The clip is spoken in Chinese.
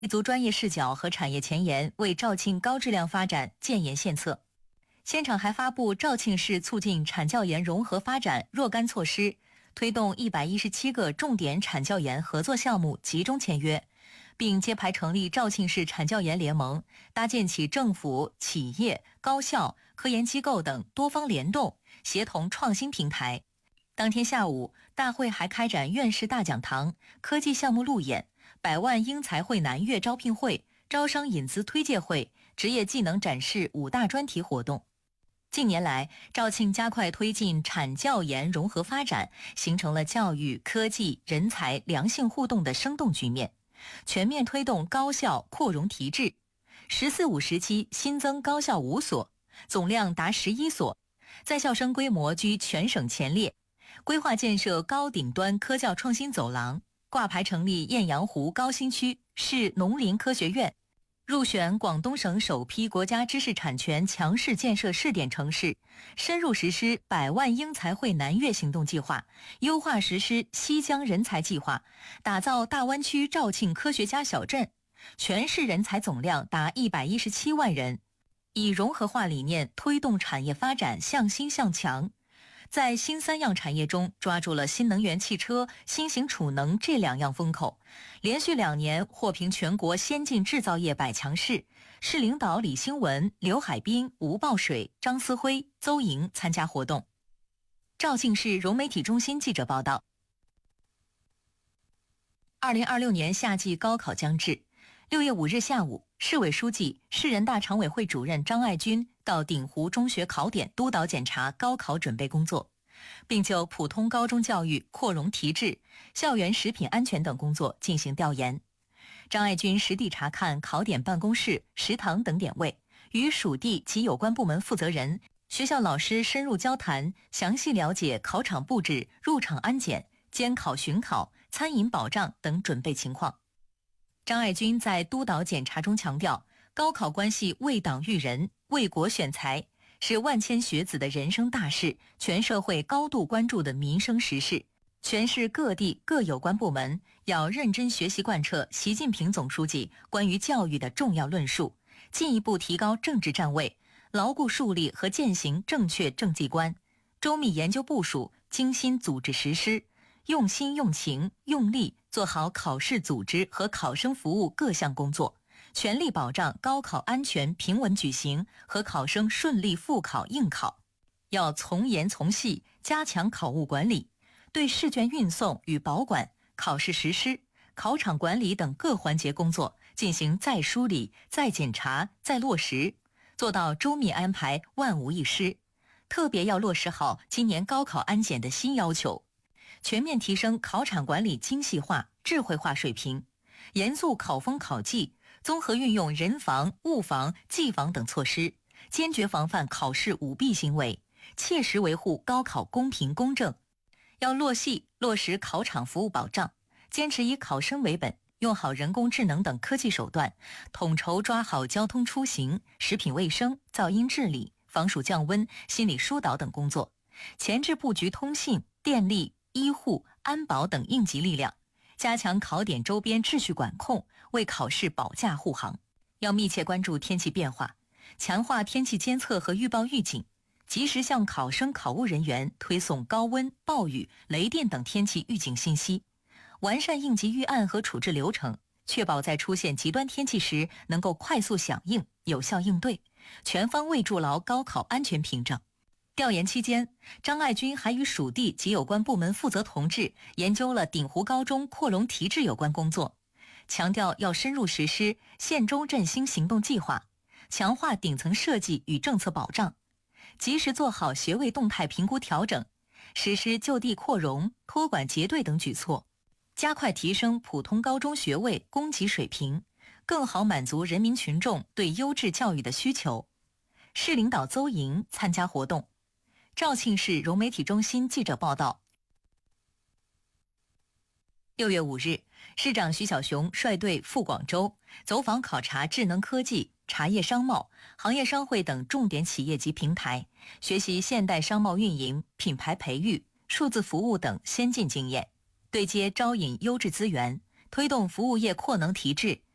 立足专业视角和产业前沿，为肇庆高质量发展建言献策。现场还发布肇庆市促进产教研融合发展若干措施，推动117个重点产教研合作项目集中签约，并揭牌成立肇庆市产教研联盟，搭建起政府、企业、高校、科研机构等多方联动、协同创新平台。当天下午，大会还开展院士大讲堂、科技项目路演、100万英才会南粤招聘会、招商引资推介会、职业技能展示5大专题活动。近年来，肇庆加快推进产教研融合发展，形成了教育、科技、人才良性互动的生动局面，全面推动高校扩容提质。“14五”时期新增高校5所，总量达11所，在校生规模居全省前列。规划建设高顶端科教创新走廊，挂牌成立雁阳湖高新区市农林科学院，入选广东省首批国家知识产权强势建设试点城市，深入实施100万英才会南粤行动计划，优化实施西江人才计划，打造大湾区肇庆科学家小镇，全市人才总量达117万人，以融合化理念推动产业发展向新向强。在新3样产业中，抓住了新能源汽车、新型储能这2样风口，连续2年获评全国先进制造业100强市。市领导李兴文、刘海滨、吴报水、张思辉、邹莹参加活动。肇庆市融媒体中心记者报道。2026年夏季高考将至，6月5日下午，市委书记、市人大常委会主任张爱军到鼎湖中学考点督导检查高考准备工作，并就普通高中教育扩容提质、校园食品安全等工作进行调研。张爱军实地查看考点办公室、食堂等点位，与属地及有关部门负责人、学校老师深入交谈，详细了解考场布置、入场安检、监考巡考、餐饮保障等准备情况。张爱军在督导检查中强调，高考关系为党育人、为国选才，是万千学子的人生大事，全社会高度关注的民生时事。全市各地各有关部门要认真学习贯彻习近平总书记关于教育的重要论述，进一步提高政治站位，牢固树立和践行正确政绩观，周密研究部署，精心组织实施，用心用情用力做好考试组织和考生服务各项工作，全力保障高考安全平稳举行和考生顺利复考应考。要从严从细加强考务管理，对试卷运送与保管、考试实施、考场管理等各环节工作进行再梳理、再检查、再落实，做到周密安排，万无一失。特别要落实好今年高考安检的新要求，全面提升考场管理精细化、智慧化水平，严肃考风考纪，综合运用人防、物防、技防等措施，坚决防范考试舞弊行为，切实维护高考公平公正。要落细落实考场服务保障，坚持以考生为本，用好人工智能等科技手段，统筹抓好交通出行、食品卫生、噪音治理、防暑降温、心理疏导等工作，前置布局通信、电力、医护、安保等应急力量，加强考点周边秩序管控，为考试保驾护航。要密切关注天气变化，强化天气监测和预报预警，及时向考生考务人员推送高温、暴雨、雷电等天气预警信息，完善应急预案和处置流程，确保在出现极端天气时能够快速响应、有效应对，全方位筑牢高考安全屏障。调研期间，张爱军还与属地及有关部门负责同志研究了鼎湖高中扩容提质有关工作，强调要深入实施县中振兴行动计划，强化顶层设计与政策保障，及时做好学位动态评估调整，实施就地扩容、托管结对等举措，加快提升普通高中学位供给水平，更好满足人民群众对优质教育的需求。市领导邹莹参加活动。肇庆市融媒体中心记者报道。6月5日，市长徐小雄率队赴广州，走访考察智能科技、茶叶商贸、行业商会等重点企业及平台，学习现代商贸运营、品牌培育、数字服务等先进经验，对接招引优质资源，推动服务业扩能提质，